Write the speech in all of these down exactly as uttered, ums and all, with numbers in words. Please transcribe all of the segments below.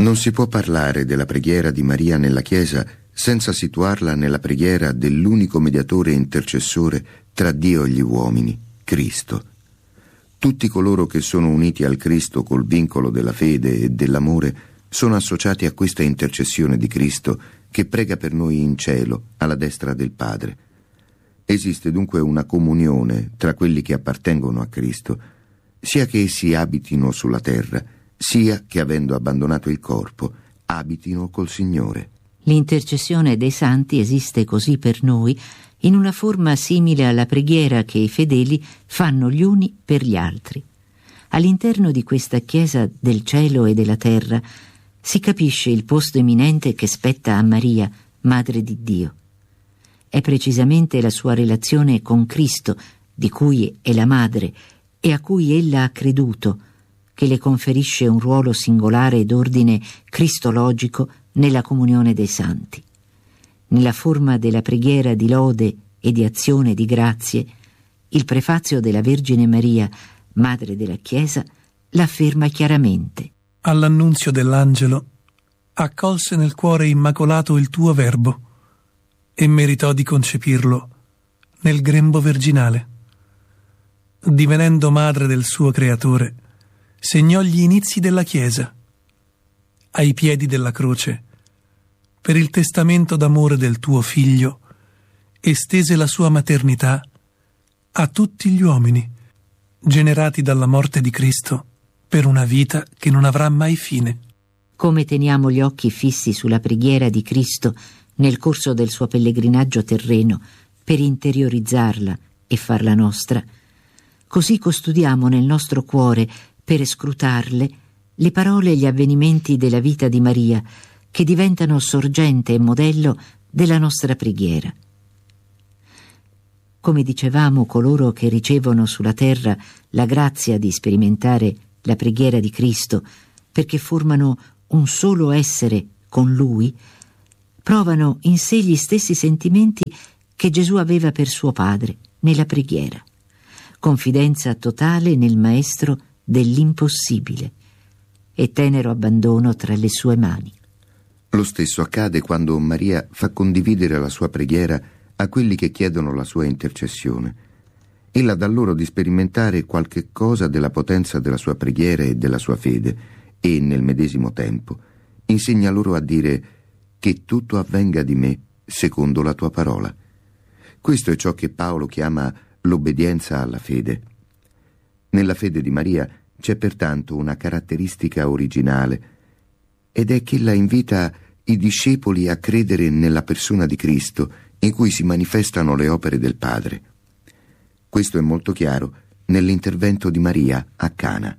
Non si può parlare della preghiera di Maria nella Chiesa senza situarla nella preghiera dell'unico mediatore e intercessore tra Dio e gli uomini, Cristo. Tutti coloro che sono uniti al Cristo col vincolo della fede e dell'amore sono associati a questa intercessione di Cristo che prega per noi in cielo, alla destra del Padre. Esiste dunque una comunione tra quelli che appartengono a Cristo, sia che essi abitino sulla terra, sia che, avendo abbandonato il corpo, abitino col Signore. L'intercessione dei santi esiste così per noi in una forma simile alla preghiera che i fedeli fanno gli uni per gli altri. All'interno di questa Chiesa del cielo e della terra si capisce il posto eminente che spetta a Maria, Madre di Dio. È precisamente la sua relazione con Cristo, di cui è la madre e a cui ella ha creduto, che le conferisce un ruolo singolare d'ordine cristologico nella comunione dei santi. Nella forma della preghiera di lode e di azione di grazie, il prefazio della Vergine Maria, Madre della Chiesa, l'afferma chiaramente. All'annunzio dell'angelo, accolse nel cuore immacolato il tuo verbo e meritò di concepirlo nel grembo virginale. Divenendo madre del suo creatore, segnò gli inizi della Chiesa. Ai piedi della croce, per il testamento d'amore del tuo figlio, estese la sua maternità a tutti gli uomini, generati dalla morte di Cristo per una vita che non avrà mai fine. Come teniamo gli occhi fissi sulla preghiera di Cristo nel corso del suo pellegrinaggio terreno per interiorizzarla e farla nostra, così custodiamo nel nostro cuore, per scrutarle, le parole e gli avvenimenti della vita di Maria, che diventano sorgente e modello della nostra preghiera. Come dicevamo, coloro che ricevono sulla terra la grazia di sperimentare la preghiera di Cristo, perché formano un solo essere con Lui, provano in sé gli stessi sentimenti che Gesù aveva per suo Padre nella preghiera: confidenza totale nel Maestro dell'impossibile e tenero abbandono tra le sue mani. Lo stesso accade quando Maria fa condividere la sua preghiera a quelli che chiedono la sua intercessione. Ella dà loro di sperimentare qualche cosa della potenza della sua preghiera e della sua fede e, nel medesimo tempo, insegna loro a dire che tutto avvenga di me secondo la tua parola. Questo è ciò che Paolo chiama l'obbedienza alla fede. Nella fede di Maria c'è pertanto una caratteristica originale, ed è che ella invita i discepoli a credere nella persona di Cristo in cui si manifestano le opere del Padre. Questo è molto chiaro nell'intervento di Maria a Cana.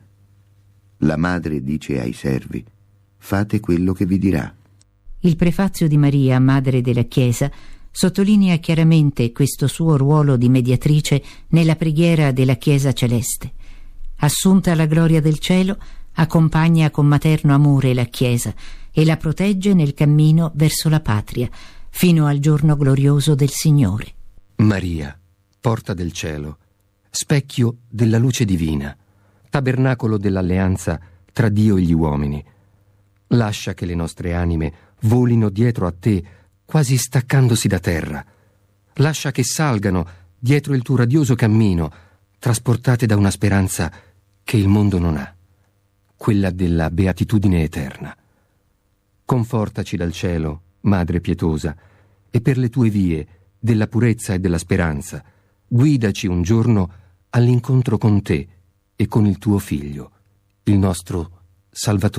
La madre dice ai servi: fate quello che vi dirà. Il prefazio di Maria, Madre della Chiesa, sottolinea chiaramente questo suo ruolo di mediatrice nella preghiera della Chiesa celeste. Assunta alla gloria del cielo, accompagna con materno amore la Chiesa e la protegge nel cammino verso la patria, fino al giorno glorioso del Signore. Maria, porta del cielo, specchio della luce divina, tabernacolo dell'alleanza tra Dio e gli uomini, lascia che le nostre anime volino dietro a te, quasi staccandosi da terra. Lascia che salgano dietro il tuo radioso cammino, trasportate da una speranza che il mondo non ha, quella della beatitudine eterna. Confortaci dal cielo, Madre pietosa, e per le tue vie della purezza e della speranza, guidaci un giorno all'incontro con te e con il tuo Figlio, il nostro Salvatore.